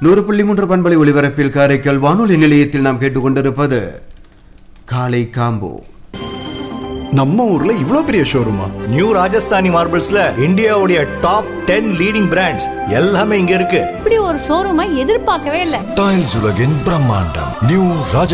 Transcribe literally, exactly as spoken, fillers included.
நூறு புள்ளி மூன்று பண்பலை ஒலிபரப்பில் காரைக்கால் வானொலி நிலையத்தில் நாம் கேட்டுக்கொண்டிருப்பது காலை காம்போ. நம்ம ஊர்ல இவ்ளோ பெரிய ஷோரூமா? நியூ ராஜஸ்தானி மார்பிள்ஸ்ல இந்தியாவுடைய டாப் டென் லீடிங் பிராண்ட்ஸ் எல்லாமே இங்க இருக்கு. இப்படி ஒரு ஷோரூமை எதிர்பார்க்கவே இல்லை. டைல்ஸ் உலகின் பிரம்மாண்டம் நியூ ராஜ